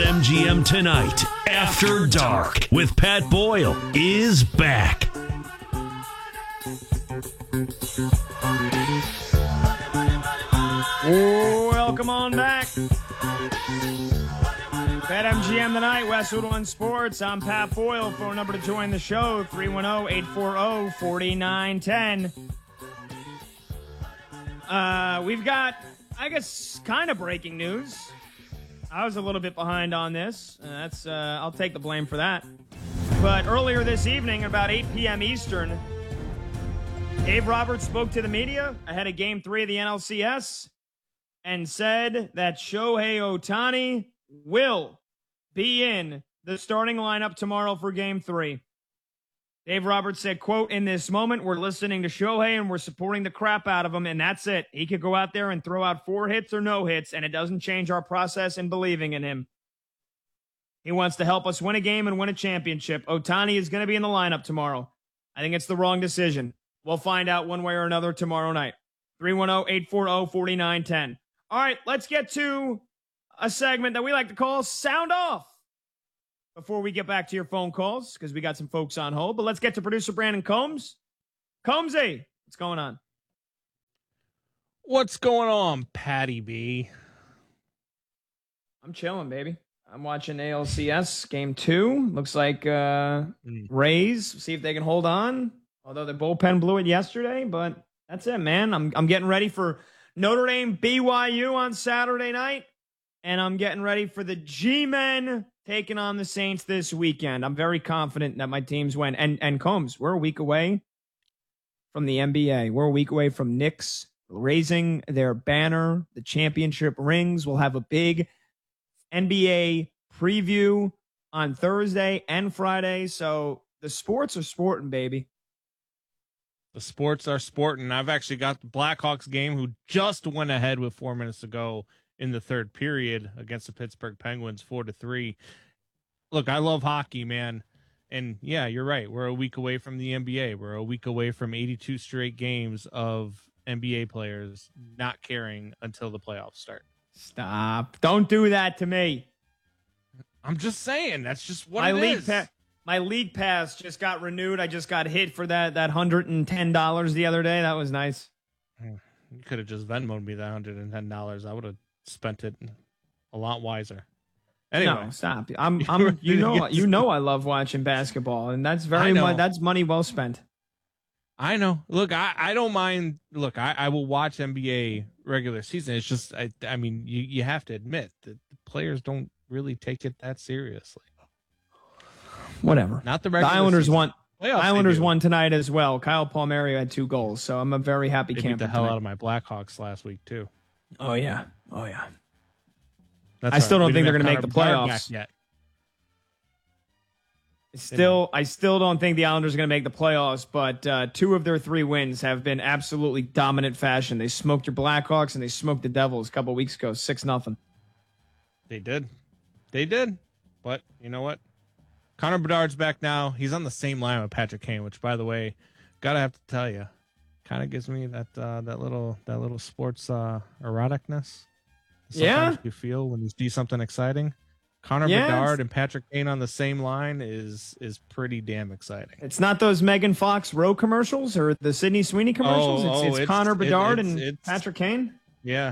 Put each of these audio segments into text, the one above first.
BetMGM Tonight After Dark with Pat Boyle is back. Welcome on back. BetMGM Tonight, Westwood One Sports. I'm Pat Boyle. Phone number to join the show, 310-840-4910. We've got, I guess, kind of breaking news. I was a little bit behind on this. I'll take the blame for that. But earlier this evening, about 8 p.m. Eastern, Dave Roberts spoke to the media ahead of Game 3 of the NLCS and said that Shohei Ohtani will be in the starting lineup tomorrow for Game 3. Dave Roberts said, quote, "In this moment, we're listening to Shohei and we're supporting the crap out of him, and that's it. He could go out there and throw out 4 hits or no hits, and it doesn't change our process in believing in him. He wants to help us win a game and win a championship. Ohtani is going to be in the lineup tomorrow. I think it's the wrong decision. We'll find out one way or another tomorrow night." 310-840-4910. All right, let's get to a segment that we like to call Sound Off before we get back to your phone calls, because we got some folks on hold. But let's get to producer Brandon Combs. Combsy, what's going on? What's going on, Patty B? I'm chilling, baby. I'm watching ALCS Game 2. Looks like Rays, see if they can hold on. Although the bullpen blew it yesterday, but that's it, man. I'm getting ready for Notre Dame BYU on Saturday night, and I'm getting ready for the G-Men taking on the Saints this weekend. I'm very confident that my teams win. And Combs, we're a week away from the NBA. We're a week away from Knicks raising their banner, the championship rings. We'll have a big NBA preview on Thursday and Friday. So the sports are sporting, baby. The sports are sporting. I've actually got the Blackhawks game, who just went ahead with 4 minutes to go in the third period against the Pittsburgh Penguins, 4-3. Look, I love hockey, man. And yeah, you're right. We're a week away from the NBA. We're a week away from 82 straight games of NBA players not caring until the playoffs start. Stop. Don't do that to me. I'm just saying. That's just what it is. My league pass just got renewed. I just got hit for that $110 the other day. That was nice. You could have just Venmo'd me that $110. I would have spent it a lot wiser. Anyway, no, stop. You know I love watching basketball, and that's that's money well spent. I know. Look, I don't mind. Look, I will watch NBA regular season. It's just, I mean, you have to admit that the players don't really take it that seriously. Whatever. Not the regular Islanders season. won. Islanders won tonight as well. Kyle Palmieri had 2 goals, so I'm a very happy camper. Beat the hell out of my Blackhawks last week too. Oh yeah. That's I still don't think they're going to make Connor the Bedard playoffs yet. I still don't think the Islanders are going to make the playoffs, but 2 of their 3 wins have been absolutely dominant fashion. They smoked your Blackhawks and they smoked the Devils a couple weeks ago, 6-0. They did. But you know what? Connor Bedard's back now. He's on the same line with Patrick Kane, which, by the way, gotta have to tell you, kind of gives me that little sports eroticness. Sometimes you feel when you see something exciting. Connor Bedard and Patrick Kane on the same line is pretty damn exciting. It's not those Megan Fox Row commercials or the Sydney Sweeney commercials. It's Connor Bedard and Patrick Kane. Yeah.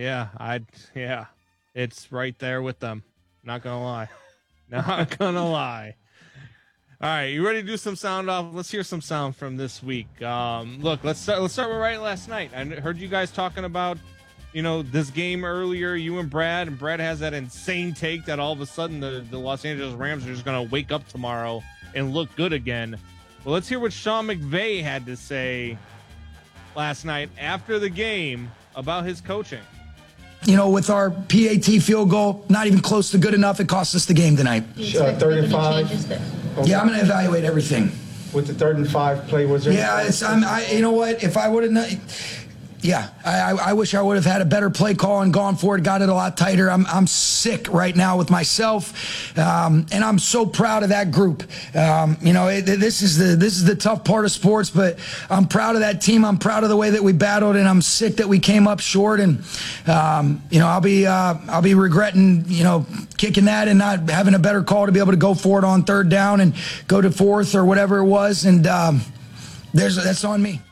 It's right there with them. Not gonna lie. Not gonna lie. All right, you ready to do some sound off? Let's hear some sound from this week. Look, let's start with right last night. I heard you guys talking about, this game earlier, you and Brad has that insane take that all of a sudden the Los Angeles Rams are just going to wake up tomorrow and look good again. Well, let's hear what Sean McVay had to say last night after the game about his coaching. With our PAT field goal, not even close to good enough, it cost us the game tonight. 3rd and 5. Okay. Yeah, I'm going to evaluate everything. With the 3rd and 5 play, was there? Yeah, you know what? If I would have Yeah, I wish I would have had a better play call and gone for it, got it a lot tighter. I'm sick right now with myself, and I'm so proud of that group. This is the tough part of sports, but I'm proud of that team. I'm proud of the way that we battled, and I'm sick that we came up short. And I'll be regretting kicking that and not having a better call to be able to go for it on third down and go to fourth or whatever it was. And that's on me.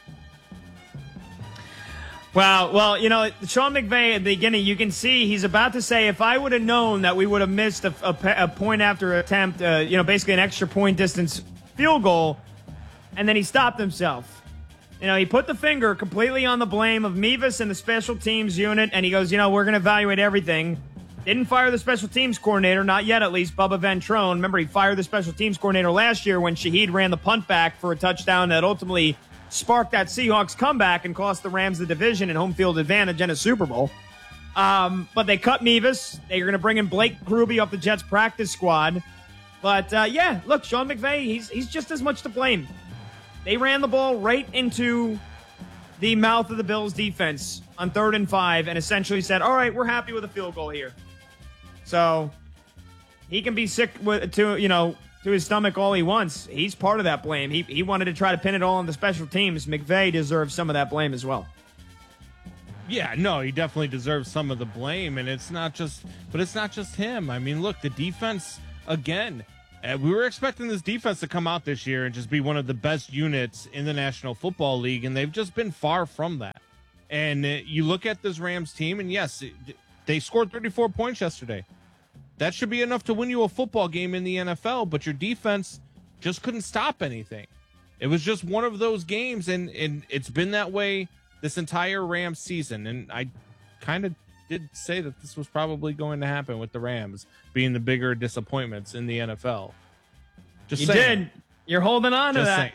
Wow. Well, Sean McVay at the beginning, you can see he's about to say, if I would have known that we would have missed a point after attempt, basically an extra point distance field goal, and then he stopped himself. He put the finger completely on the blame of Mevis and the special teams unit, and he goes, we're going to evaluate everything. Didn't fire the special teams coordinator, not yet at least, Bubba Ventrone. Remember, he fired the special teams coordinator last year when Shaheed ran the punt back for a touchdown that ultimately sparked that Seahawks comeback and cost the Rams the division and home field advantage and a Super Bowl. But they cut Mevis. They're going to bring in Blake Gruby off the Jets practice squad. But, look, Sean McVay, he's just as much to blame. They ran the ball right into the mouth of the Bills defense on 3rd and 5 and essentially said, all right, we're happy with a field goal here. So he can be sick to his stomach all he wants. He's part of that blame. He wanted to try to pin it all on the special teams. McVay deserves some of that blame as well. Yeah, no, he definitely deserves some of the blame, and it's not just him. I mean, look, the defense again. We were expecting this defense to come out this year and just be one of the best units in the National Football League, and they've just been far from that. And you look at this Rams team, and yes, they scored 34 points yesterday. That should be enough to win you a football game in the NFL, but your defense just couldn't stop anything. It was just one of those games, and it's been that way this entire Rams season. And I kind of did say that this was probably going to happen with the Rams being the bigger disappointments in the NFL. Just you saying. did. You're holding on to that. Saying.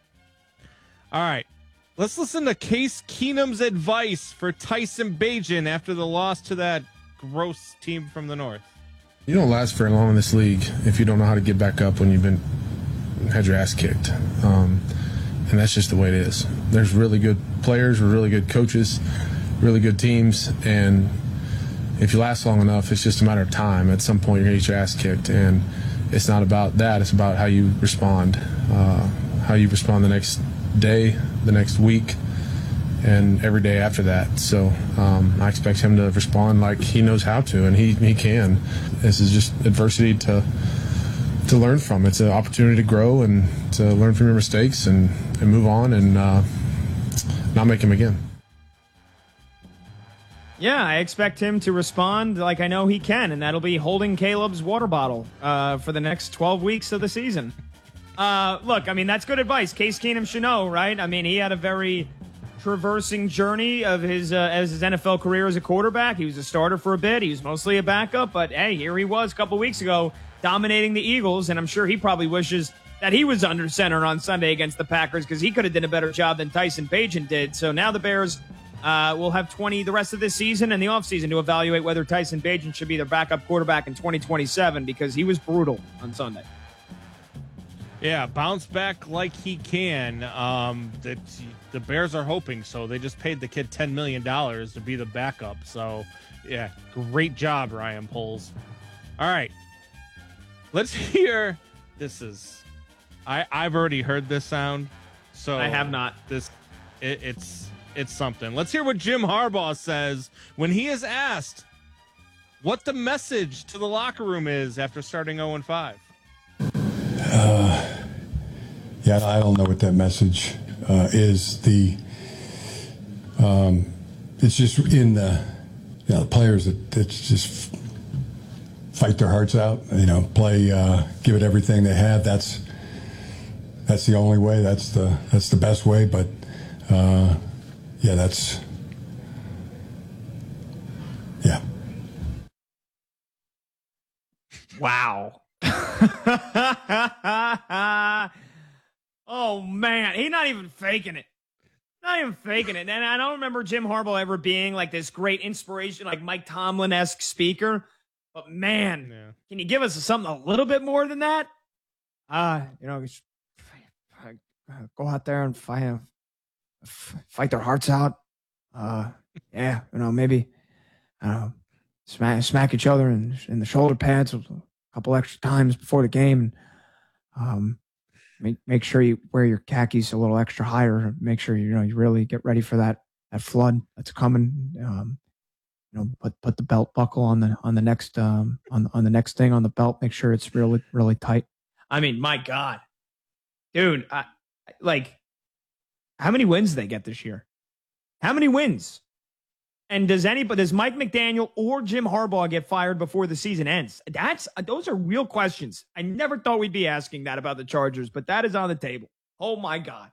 All right. Let's listen to Case Keenum's advice for Tyson Bagent after the loss to that gross team from the north. You don't last very long in this league if you don't know how to get back up when you've had your ass kicked. And that's just the way it is. There's really good players, really good coaches, really good teams, and if you last long enough, it's just a matter of time. At some point, you're going to get your ass kicked, and it's not about that. It's about how you respond, the next day, the next week, and every day after that. So I expect him to respond like he knows how to, and he can. This is just adversity to learn from. It's an opportunity to grow and to learn from your mistakes and move on and not make them again. Yeah, I expect him to respond like I know he can, and that'll be holding Caleb's water bottle for the next 12 weeks of the season. Look, I mean, that's good advice. Case Keenum should know, right? I mean, he had a very traversing journey of his NFL career as a quarterback. He was a starter for a bit. He was mostly a backup, but hey, here he was a couple weeks ago dominating the Eagles, and I'm sure he probably wishes that he was under center on Sunday against the Packers because he could have done a better job than Tyson Bagent did. So now the Bears will have 20 the rest of this season and the offseason to evaluate whether Tyson Bagent should be their backup quarterback in 2027 because he was brutal on Sunday. Yeah, bounce back like he can. The Bears are hoping so. They just paid the kid $10 million to be the backup. So, yeah, great job, Ryan Poles. All right, let's hear. This is, I've already heard this sound. So I have not. It's something. Let's hear what Jim Harbaugh says when he is asked what the message to the locker room is after starting 0-5. Yeah, I don't know what that message is. It's just in the players that just fight their hearts out. Play, give it everything they have. That's the only way. That's the best way. But yeah. Wow. Oh, man. He's not even faking it. And I don't remember Jim Harbaugh ever being like this great inspiration, like Mike Tomlin-esque speaker. But, man, Can you give us something a little bit more than that? Go out there and fight their hearts out. Yeah, maybe smack each other in the shoulder pads a couple extra times before the game, and make sure you wear your khakis a little extra higher. Make sure you really get ready for that flood that's coming. Put the belt buckle on the next on the next thing on the belt. Make sure it's really really tight. I mean, my God, dude, how many wins do they get this year? How many wins? And does Mike McDaniel or Jim Harbaugh get fired before the season ends? Those are real questions. I never thought we'd be asking that about the Chargers, but that is on the table. Oh my God.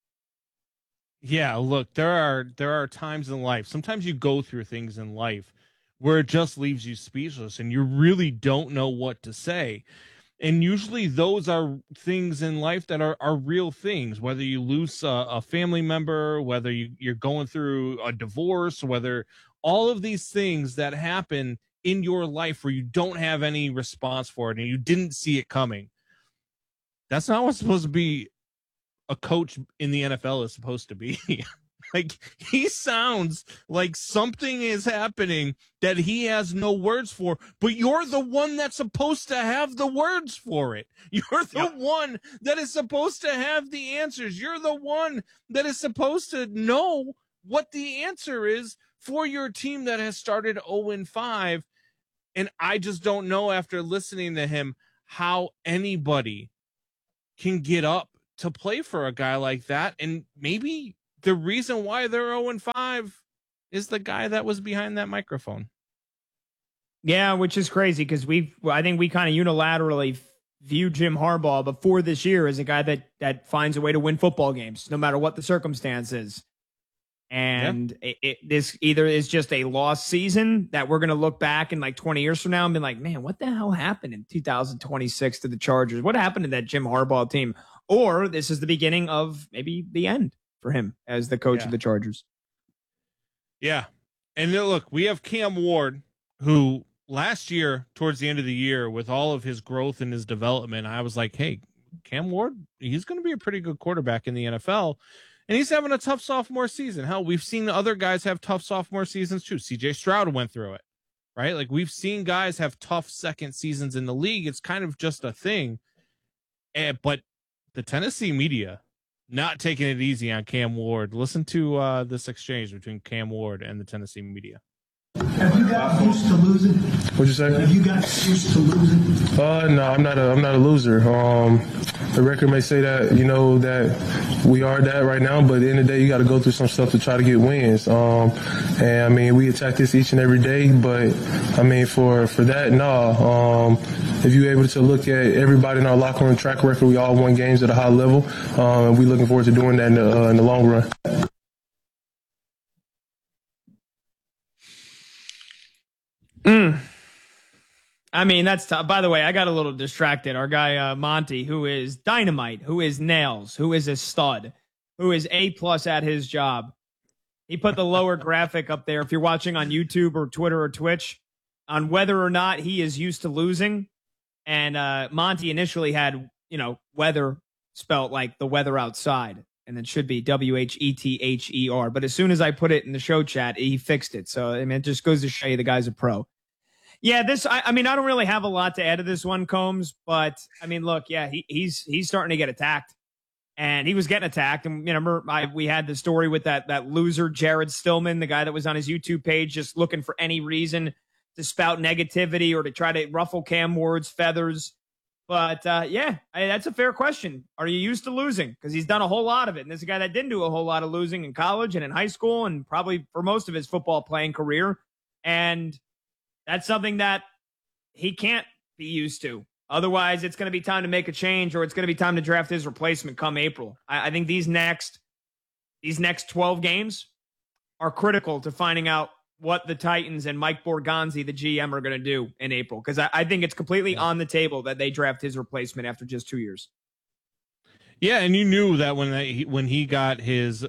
Yeah, look, there are times in life. Sometimes you go through things in life where it just leaves you speechless and you really don't know what to say. And usually those are things in life that are real things, whether you lose a family member, whether you're going through a divorce, whether all of these things that happen in your life where you don't have any response for it and you didn't see it coming. That's not what's supposed to be a coach in the NFL is supposed to be. Like, he sounds like something is happening that he has no words for, but you're the one that's supposed to have the words for it. You're the one that is supposed to have the answers. You're the one that is supposed to know what the answer is for your team that has started 0-5. And I just don't know, after listening to him, how anybody can get up to play for a guy like that. And maybe the reason why they're 0-5 is the guy that was behind that microphone. Yeah, which is crazy because I think we kind of unilaterally view Jim Harbaugh before this year as a guy that finds a way to win football games, no matter what the circumstances. And this either is just a lost season that we're going to look back in like 20 years from now and be like, man, what the hell happened in 2026 to the Chargers? What happened to that Jim Harbaugh team? Or this is the beginning of maybe the end for him as the coach of the Chargers. Yeah. And look, we have Cam Ward, who last year, towards the end of the year, with all of his growth and his development, I was like, hey, Cam Ward, he's going to be a pretty good quarterback in the NFL. And he's having a tough sophomore season. Hell, we've seen other guys have tough sophomore seasons too. CJ Stroud went through it, right? Like, we've seen guys have tough second seasons in the league. It's kind of just a thing. But the Tennessee media not taking it easy on Cam Ward. Listen to this exchange between Cam Ward and the Tennessee media. Have you got used to losing? What'd you say? Have you got used to losing? No, I'm not a loser. The record may say that, that we are that right now, but at the end of the day, you got to go through some stuff to try to get wins. And I mean, we attack this each and every day, but I mean, for that, no. If you're able to look at everybody in our locker room track record, we all won games at a high level. And we're looking forward to doing that in the long run. I mean, that's tough. By the way, I got a little distracted. Our guy, Monty, who is dynamite, who is nails, who is a stud, who is A+ at his job. He put the lower graphic up there. If you're watching on YouTube or Twitter or Twitch, on whether or not he is used to losing. And Monty initially had, weather spelt like the weather outside, and it should be WHETHER. But as soon as I put it in the show chat, he fixed it. So, I mean, it just goes to show you the guy's a pro. Yeah, I mean, I don't really have a lot to add to this one, Combs, but I mean, look, yeah, he's starting to get attacked, and he was getting attacked. And remember, we had the story with that loser Jared Stillman, the guy that was on his YouTube page, just looking for any reason to spout negativity or to try to ruffle Cam Ward's feathers. But that's a fair question. Are you used to losing? Because he's done a whole lot of it, and this is a guy that didn't do a whole lot of losing in college and in high school, and probably for most of his football playing career, and that's something that he can't be used to. Otherwise, it's going to be time to make a change, or it's going to be time to draft his replacement come April. I think these next 12 games are critical to finding out what the Titans and Mike Borgonzi, the GM, are going to do in April. Because I think it's completely on the table that they draft his replacement after just 2 years. Yeah, and you knew that when he got his,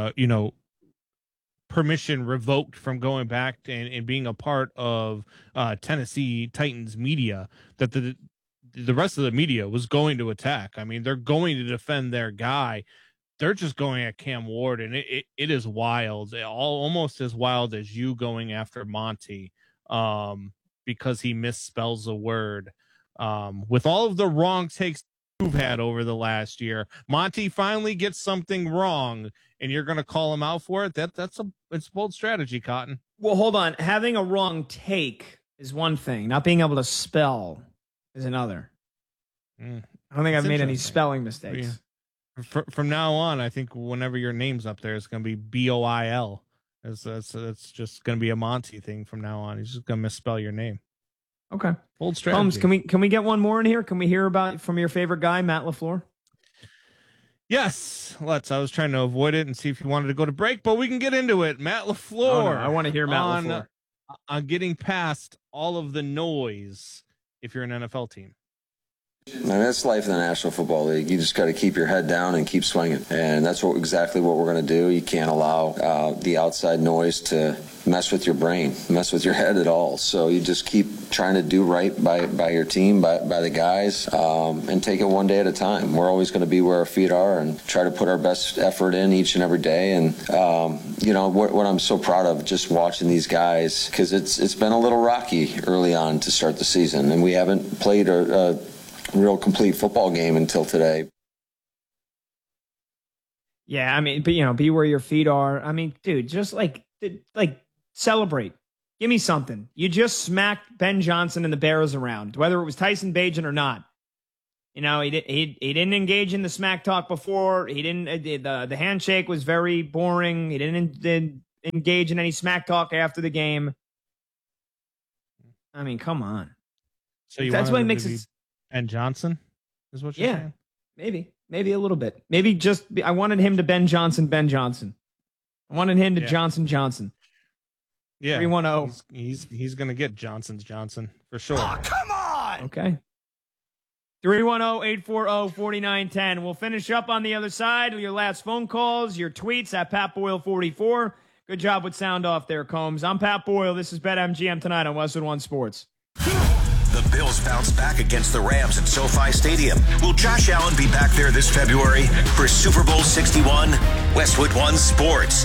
permission revoked from going back and being a part of Tennessee Titans media, that the rest of the media was going to attack. I mean, they're going to defend their guy. they're just going at Cam Ward, and it is wild, almost as wild as you going after Monty, because he misspells a word. With all of the wrong takes you've had over the last year, Monty finally gets something wrong, and you're going to call him out for it. It's a bold strategy, Cotton. Well, hold on. Having a wrong take is one thing. Not being able to spell is another. I don't think I've made any spelling mistakes. Yeah. From now on, I think whenever your name's up there, it's going to be Boil. That's just going to be a Monty thing from now on. He's just going to misspell your name. Okay. Bold strategy. Holmes, can we get one more in here? Can we hear about from your favorite guy, Matt LaFleur? Yes, let's. I was trying to avoid it and see if you wanted to go to break, but we can get into it. Matt LaFleur. Oh, no, I want to hear Matt LaFleur. On getting past all of the noise if you're an NFL team. I mean, that's life in the National Football League. You just got to keep your head down and keep swinging. And that's exactly what we're going to do. You can't allow the outside noise to mess with your brain, mess with your head at all. So you just keep trying to do right by your team, by the guys, and take it one day at a time. We're always going to be where our feet are and try to put our best effort in each and every day. And, what I'm so proud of just watching these guys, because it's been a little rocky early on to start the season. And we haven't played a real complete football game until today. Yeah, I mean, but be where your feet are. I mean, dude, just like celebrate. Give me something. You just smacked Ben Johnson and the Bears around, whether it was Tyson Bagent or not. He didn't engage in the smack talk before. He didn't. The handshake was very boring. He didn't engage in any smack talk after the game. I mean, come on. So that's why it makes it. And Johnson is what you're saying? Maybe a little bit. Maybe just I wanted him to Ben Johnson. I wanted him to Johnson. Yeah, 310. He's gonna get Johnson for sure. Oh, come on. Okay. 310-840-4910. We'll finish up on the other side with your last phone calls, your tweets at Pat Boyle 44. Good job with sound off there, Combs. I'm Pat Boyle. This is BetMGM tonight on Westwood One Sports. The Bills bounce back against the Rams at SoFi Stadium. Will Josh Allen be back there this February for Super Bowl 61? Westwood One Sports.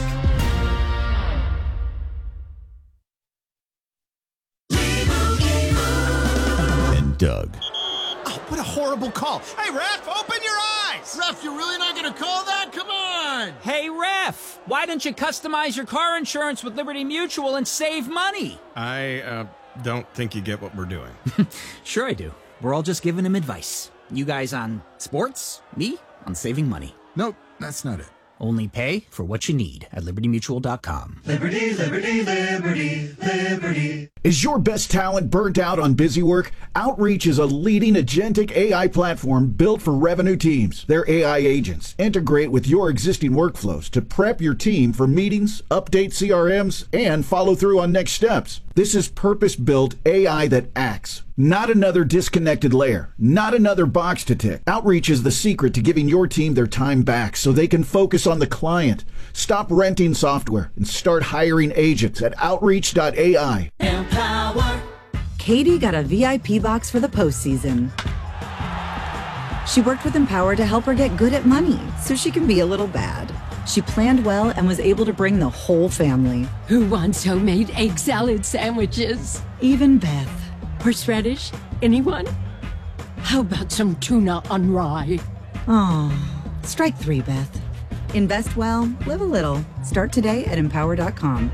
And Doug. Oh, what a horrible call. Hey, ref, open your eyes. Ref, you're really not going to call that? Come on. Hey, ref, why don't you customize your car insurance with Liberty Mutual and save money? I don't think you get what we're doing. Sure I do. We're all just giving him advice. You guys on sports, me on saving money. Nope, that's not it. Only pay for what you need at libertymutual.com. Liberty, liberty, liberty, liberty. Is your best talent burnt out on busy work? Outreach is a leading agentic AI platform built for revenue teams. Their AI agents integrate with your existing workflows to prep your team for meetings, update CRMs, and follow through on next steps. This is purpose-built AI that acts. Not another disconnected layer. Not another box to tick. Outreach is the secret to giving your team their time back so they can focus on the client. Stop renting software and start hiring agents at Outreach.ai. Empower. Katie got a VIP box for the postseason. She worked with Empower to help her get good at money so she can be a little bad. She planned well and was able to bring the whole family. Who wants homemade egg salad sandwiches? Even Beth. Horseradish? Anyone? How about some tuna on rye? Oh, strike three, Beth. Invest well, live a little. Start today at Empower.com.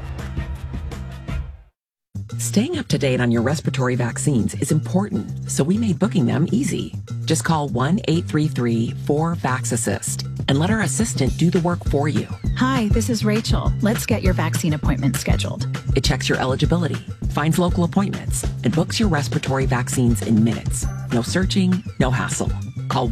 Staying up to date on your respiratory vaccines is important, so we made booking them easy. Just call 1-833-4-VAX-ASSIST and let our assistant do the work for you. Hi, this is Rachel. Let's get your vaccine appointment scheduled. It checks your eligibility, finds local appointments, and books your respiratory vaccines in minutes. No searching, no hassle. Call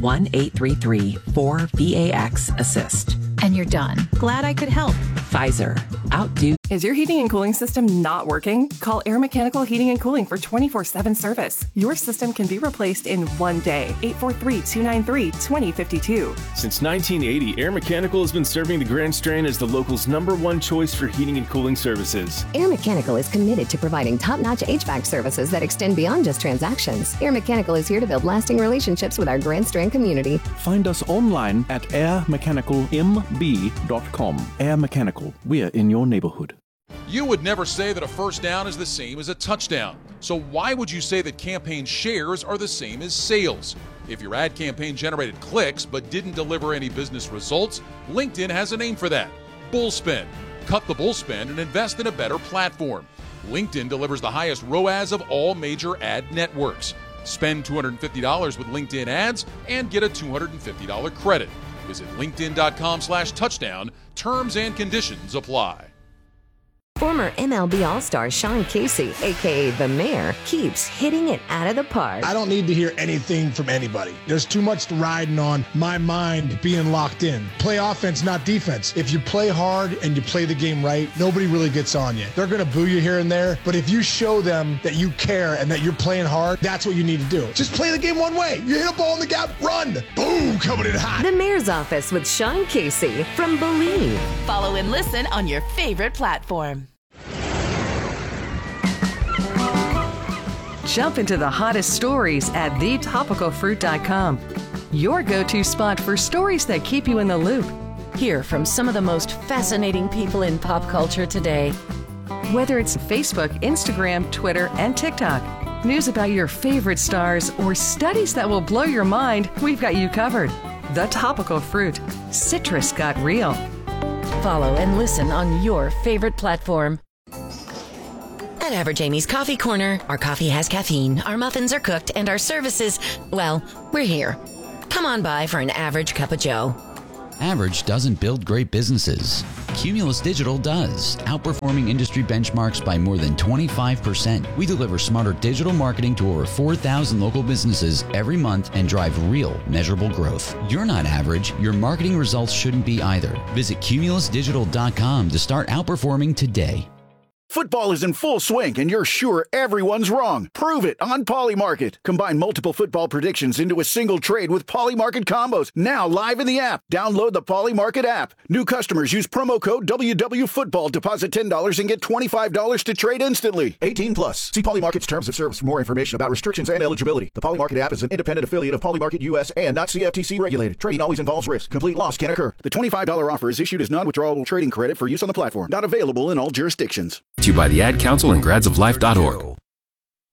1-833-4-VAX-ASSIST. And you're done. Glad I could help. Pfizer. Outdo Is your heating and cooling system not working? Call Air Mechanical Heating and Cooling for 24/7 service. Your system can be replaced in one day. 843-293-2052. Since 1980, Air Mechanical has been serving the Grand Strand as the local's #1 choice for heating and cooling services. Air Mechanical is committed to providing top-notch HVAC services that extend beyond just transactions. Air Mechanical is here to build lasting relationships with our Grand Strand community. Find us online at airmechanicalmb.com. Air Mechanical, we're in your neighborhood. You would never say that a first down is the same as a touchdown. So why would you say that campaign shares are the same as sales? If your ad campaign generated clicks but didn't deliver any business results, LinkedIn has a name for that: bullspend. Cut the bullspend and invest in a better platform. LinkedIn delivers the highest ROAS of all major ad networks. Spend $250 with LinkedIn ads and get a $250 credit. Visit linkedin.com/touchdown. Terms and conditions apply. Former MLB All-Star Sean Casey, a.k.a. The Mayor, keeps hitting it out of the park. I don't need to hear anything from anybody. There's too much riding on my mind being locked in. Play offense, not defense. If you play hard and you play the game right, nobody really gets on you. They're going to boo you here and there, but if you show them that you care and that you're playing hard, that's what you need to do. Just play the game one way. You hit a ball in the gap, run. Boom, coming in hot. The Mayor's Office with Sean Casey from Believe. Follow and listen on your favorite platform. Jump into the hottest stories at thetopicalfruit.com. Your go-to spot for stories that keep you in the loop. Hear from some of the most fascinating people in pop culture today. Whether it's Facebook, Instagram, Twitter, and TikTok, news about your favorite stars, or studies that will blow your mind, we've got you covered. The Topical Fruit. Citrus got real. Follow and listen on your favorite platform. At Average Amy's Coffee Corner, our coffee has caffeine, our muffins are cooked, and our services, well, we're here. Come on by for an average cup of joe. Average doesn't build great businesses. Cumulus Digital does, outperforming industry benchmarks by more than 25%. We deliver smarter digital marketing to over 4,000 local businesses every month and drive real, measurable growth. You're not average. Your marketing results shouldn't be either. Visit cumulusdigital.com to start outperforming today. Football is in full swing, and you're sure everyone's wrong. Prove it on Polymarket. Combine multiple football predictions into a single trade with Polymarket combos. Now live in the app. Download the Polymarket app. New customers use promo code WWFootball. Deposit $10 and get $25 to trade instantly. 18 plus. See Polymarket's terms of service for more information about restrictions and eligibility. The Polymarket app is an independent affiliate of Polymarket US and not CFTC regulated. Trading always involves risk. Complete loss can occur. The $25 offer is issued as non-withdrawable trading credit for use on the platform. Not available in all jurisdictions. To you by the Ad Council and gradsoflife.org.